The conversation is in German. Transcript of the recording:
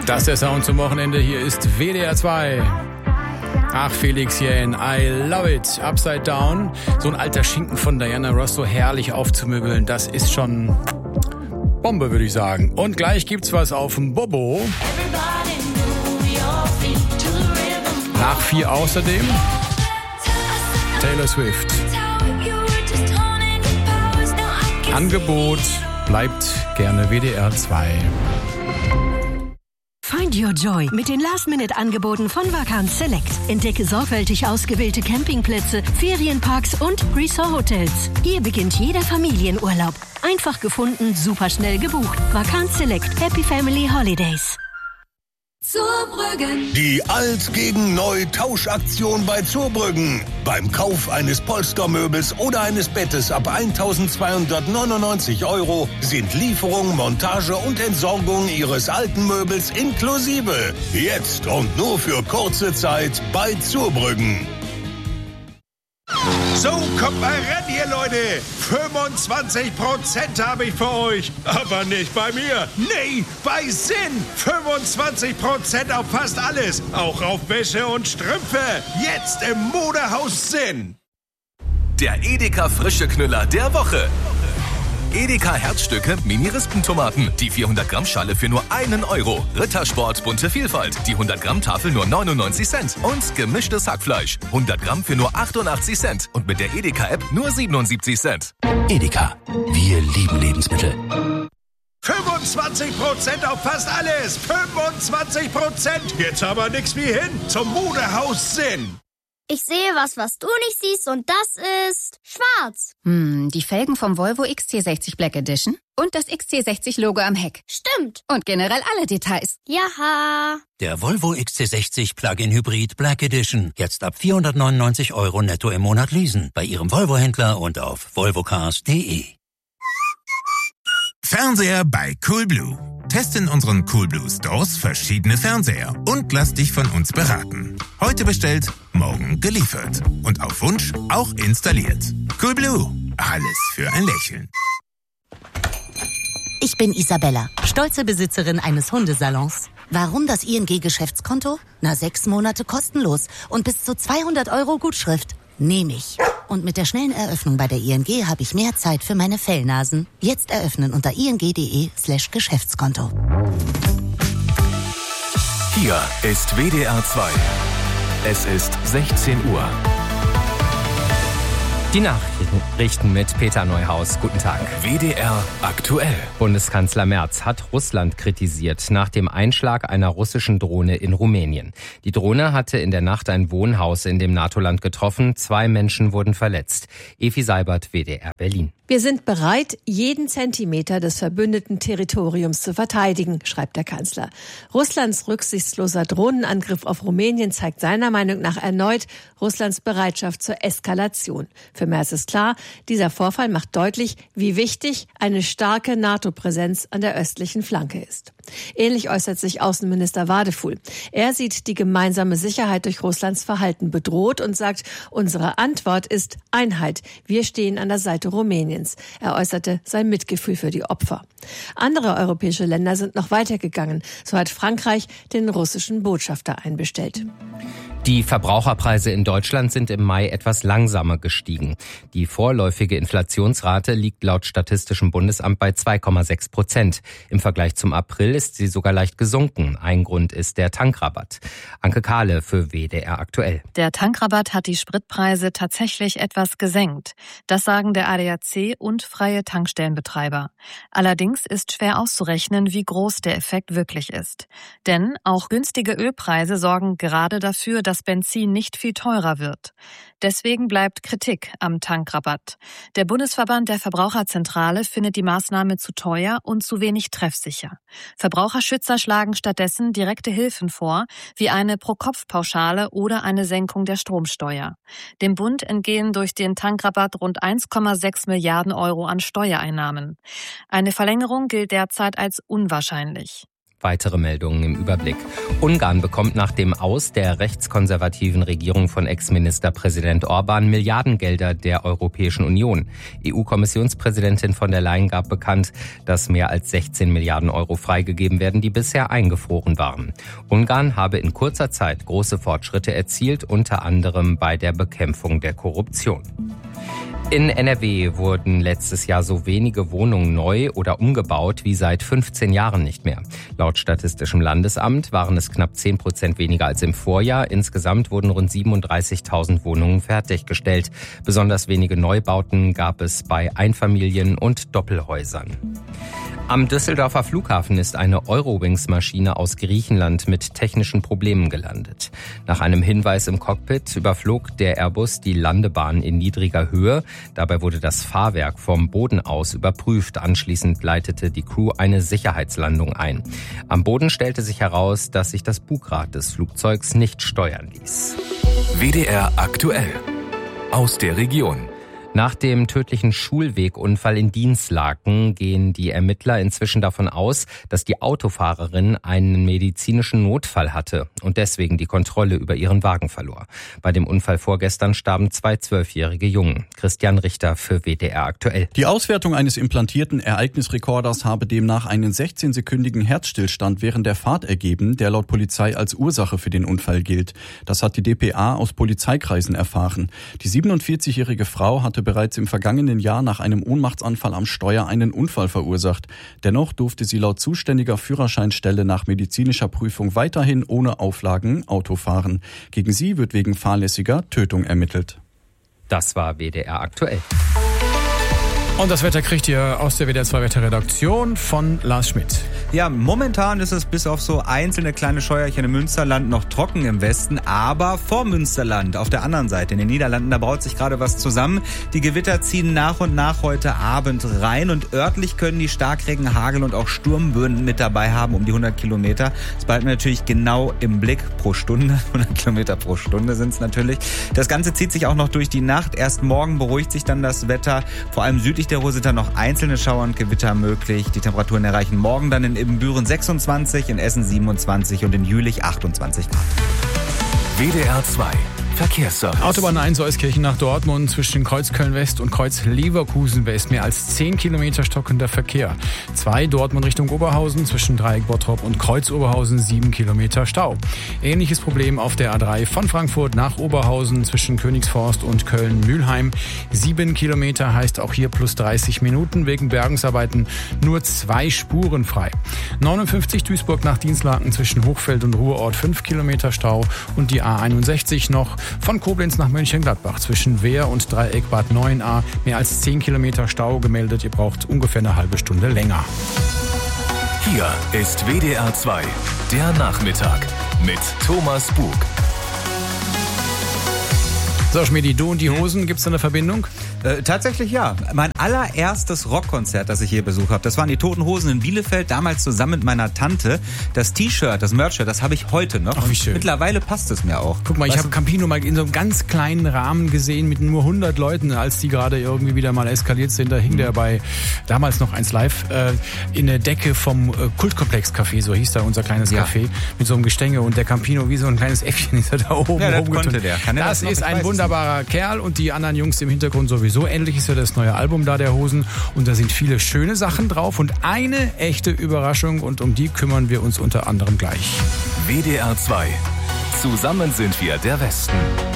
Das ist der Sound zum Wochenende. Hier ist WDR 2. Ach, Felix Jähn, I love it. Upside Down. So ein alter Schinken von Diana Ross so herrlich aufzumöbeln, das ist schon Bombe, würde ich sagen. Und gleich gibt's was auf dem Bobo. Nach 4 außerdem Taylor Swift. Angebot bleibt gerne WDR 2. Find your joy mit den Last-Minute-Angeboten von Vacanz Select. Entdecke sorgfältig ausgewählte Campingplätze, Ferienparks und Resort-Hotels. Hier beginnt jeder Familienurlaub. Einfach gefunden, superschnell gebucht. Vacanz Select. Happy Family Holidays. Zurbrüggen. Die Alt gegen Neu Tauschaktion bei Zurbrüggen. Beim Kauf eines Polstermöbels oder eines Bettes ab 1.299 € sind Lieferung, Montage und Entsorgung Ihres alten Möbels inklusive. Jetzt und nur für kurze Zeit bei Zurbrüggen. So, kommt mal ran hier, Leute. 25% habe ich für euch. Aber nicht bei mir. Nee, bei Sinn. 25% auf fast alles. Auch auf Wäsche und Strümpfe. Jetzt im Modehaus Sinn. Der Edeka frische Knüller der Woche. Edeka Herzstücke Mini-Rispentomaten. Die 400 Gramm Schale für nur 1 €. Rittersport bunte Vielfalt. Die 100 Gramm Tafel nur 99 Cent. Und gemischtes Hackfleisch. 100 Gramm für nur 88 Cent. Und mit der Edeka-App nur 77 Cent. Edeka. Wir lieben Lebensmittel. 25% auf fast alles. 25%. Jetzt aber nix wie hin zum Modehaus Sinn. Ich sehe was du nicht siehst und das ist schwarz. Die Felgen vom Volvo XC60 Black Edition und das XC60-Logo am Heck. Stimmt. Und generell alle Details. Jaha. Der Volvo XC60 Plug-in Hybrid Black Edition. Jetzt ab 499 € netto im Monat leasen. Bei Ihrem Volvo-Händler und auf volvocars.de. Fernseher bei Coolblue. Teste in unseren Coolblue Stores verschiedene Fernseher und lass dich von uns beraten. Heute bestellt, morgen geliefert. Und auf Wunsch auch installiert. Coolblue. Alles für ein Lächeln. Ich bin Isabella, stolze Besitzerin eines Hundesalons. Warum das ING-Geschäftskonto? 6 Monate kostenlos und bis zu 200 € Gutschrift. Nehme ich. Und mit der schnellen Eröffnung bei der ING habe ich mehr Zeit für meine Fellnasen. Jetzt eröffnen unter ing.de/Geschäftskonto. Hier ist WDR 2. Es ist 16 Uhr. Die Nachrichten mit Peter Neuhaus. Guten Tag. WDR aktuell. Bundeskanzler Merz hat Russland kritisiert nach dem Einschlag einer russischen Drohne in Rumänien. Die Drohne hatte in der Nacht ein Wohnhaus in dem NATO-Land getroffen. 2 Menschen wurden verletzt. Evi Seibert, WDR Berlin. Wir sind bereit, jeden Zentimeter des verbündeten Territoriums zu verteidigen, schreibt der Kanzler. Russlands rücksichtsloser Drohnenangriff auf Rumänien zeigt seiner Meinung nach erneut Russlands Bereitschaft zur Eskalation. Für Merz ist klar, dieser Vorfall macht deutlich, wie wichtig eine starke NATO-Präsenz an der östlichen Flanke ist. Ähnlich äußert sich Außenminister Wadefuhl. Er sieht die gemeinsame Sicherheit durch Russlands Verhalten bedroht und sagt, unsere Antwort ist Einheit. Wir stehen an der Seite Rumäniens. Er äußerte sein Mitgefühl für die Opfer. Andere europäische Länder sind noch weitergegangen. So hat Frankreich den russischen Botschafter einbestellt. Die Verbraucherpreise in Deutschland sind im Mai etwas langsamer gestiegen. Die vorläufige Inflationsrate liegt laut Statistischem Bundesamt bei 2,6%. Im Vergleich zum April ist sie sogar leicht gesunken. Ein Grund ist der Tankrabatt. Anke Kahle für WDR aktuell. Der Tankrabatt hat die Spritpreise tatsächlich etwas gesenkt. Das sagen der ADAC und freie Tankstellenbetreiber. Allerdings ist schwer auszurechnen, wie groß der Effekt wirklich ist. Denn auch günstige Ölpreise sorgen gerade dafür, dass Benzin nicht viel teurer wird. Deswegen bleibt Kritik am Tankrabatt. Der Bundesverband der Verbraucherzentrale findet die Maßnahme zu teuer und zu wenig treffsicher. Verbraucherschützer schlagen stattdessen direkte Hilfen vor, wie eine Pro-Kopf-Pauschale oder eine Senkung der Stromsteuer. Dem Bund entgehen durch den Tankrabatt rund 1,6 Milliarden € an Steuereinnahmen. Eine Verlängerung gilt derzeit als unwahrscheinlich. Weitere Meldungen im Überblick. Ungarn bekommt nach dem Aus der rechtskonservativen Regierung von Ex-Ministerpräsident Orban Milliardengelder der Europäischen Union. EU-Kommissionspräsidentin von der Leyen gab bekannt, dass mehr als 16 Milliarden Euro freigegeben werden, die bisher eingefroren waren. Ungarn habe in kurzer Zeit große Fortschritte erzielt, unter anderem bei der Bekämpfung der Korruption. In NRW wurden letztes Jahr so wenige Wohnungen neu oder umgebaut wie seit 15 Jahren nicht mehr. Laut Statistischem Landesamt waren es knapp 10% weniger als im Vorjahr. Insgesamt wurden rund 37.000 Wohnungen fertiggestellt. Besonders wenige Neubauten gab es bei Einfamilien- und Doppelhäusern. Am Düsseldorfer Flughafen ist eine Eurowings-Maschine aus Griechenland mit technischen Problemen gelandet. Nach einem Hinweis im Cockpit überflog der Airbus die Landebahn in niedriger Höhe. Dabei wurde das Fahrwerk vom Boden aus überprüft. Anschließend leitete die Crew eine Sicherheitslandung ein. Am Boden stellte sich heraus, dass sich das Bugrad des Flugzeugs nicht steuern ließ. WDR aktuell. Aus der Region. Nach dem tödlichen Schulwegunfall in Dinslaken gehen die Ermittler inzwischen davon aus, dass die Autofahrerin einen medizinischen Notfall hatte und deswegen die Kontrolle über ihren Wagen verlor. Bei dem Unfall vorgestern starben 2 12-jährige Jungen. Christian Richter für WDR aktuell. Die Auswertung eines implantierten Ereignisrekorders habe demnach einen 16-sekündigen Herzstillstand während der Fahrt ergeben, der laut Polizei als Ursache für den Unfall gilt. Das hat die dpa aus Polizeikreisen erfahren. Die 47-jährige Frau hatte bereits im vergangenen Jahr nach einem Ohnmachtsanfall am Steuer einen Unfall verursacht. Dennoch durfte sie laut zuständiger Führerscheinstelle nach medizinischer Prüfung weiterhin ohne Auflagen Auto fahren. Gegen sie wird wegen fahrlässiger Tötung ermittelt. Das war WDR aktuell. Und das Wetter kriegt ihr aus der WDR 2 Wetterredaktion von Lars Schmidt. Ja, momentan ist es bis auf so einzelne kleine Scheuerchen im Münsterland noch trocken im Westen, aber vor Münsterland, auf der anderen Seite in den Niederlanden, da braut sich gerade was zusammen. Die Gewitter ziehen nach und nach heute Abend rein und örtlich können die Starkregen, Hagel und auch Sturmböen mit dabei haben, um die 100 Kilometer. Das behalten wir natürlich genau im Blick pro Stunde. 100 Kilometer pro Stunde sind es natürlich. Das Ganze zieht sich auch noch durch die Nacht. Erst morgen beruhigt sich dann das Wetter, vor allem südlich der Ruhr sind dann noch einzelne Schauer und Gewitter möglich. Die Temperaturen erreichen morgen dann in Ibbenbüren 26, in Essen 27 und in Jülich 28 Grad. WDR 2 Verkehrsservice. Autobahn 1 Euskirchen nach Dortmund zwischen Kreuz Köln-West und Kreuz Leverkusen-West. Mehr als 10 Kilometer stockender Verkehr. 2 Dortmund Richtung Oberhausen zwischen Dreieck Bottrop und Kreuz Oberhausen 7 Kilometer Stau. Ähnliches Problem auf der A3 von Frankfurt nach Oberhausen zwischen Königsforst und Köln-Mülheim. 7 Kilometer heißt auch hier plus 30 Minuten. Wegen Bergungsarbeiten nur 2 Spuren frei. 59 Duisburg nach Dinslaken zwischen Hochfeld und Ruhrort 5 Kilometer Stau. Und die A61 noch von Koblenz nach Mönchengladbach zwischen Wehr und Dreieck Bad 9a. Mehr als 10 Kilometer Stau gemeldet. Ihr braucht ungefähr eine halbe Stunde länger. Hier ist WDR 2, der Nachmittag mit Thomas Bug. So, Schmidi, du und die Hosen, gibt's da eine Verbindung? Tatsächlich ja. Mein allererstes Rockkonzert, das ich hier besucht habe, das waren die Toten Hosen in Bielefeld, damals zusammen mit meiner Tante. Das T-Shirt, das Merch-Shirt, das habe ich heute noch. Ach, wie schön. Mittlerweile passt es mir auch. Guck mal, ich habe Campino mal in so einem ganz kleinen Rahmen gesehen mit nur 100 Leuten, als die gerade irgendwie wieder mal eskaliert sind. Da hing der bei, damals noch 1 Live, in der Decke vom Kultkomplex-Café, so hieß da unser kleines Café, mit so einem Gestänge. Und der Campino wie so ein kleines Äffchen ist er da oben. Ja, das konnte der. Das ist ein wunderbarer Kerl und die anderen Jungs im Hintergrund sowieso. Endlich ist ja das neue Album da der Hosen und da sind viele schöne Sachen drauf und eine echte Überraschung und um die kümmern wir uns unter anderem gleich. WDR 2. Zusammen sind wir der Westen.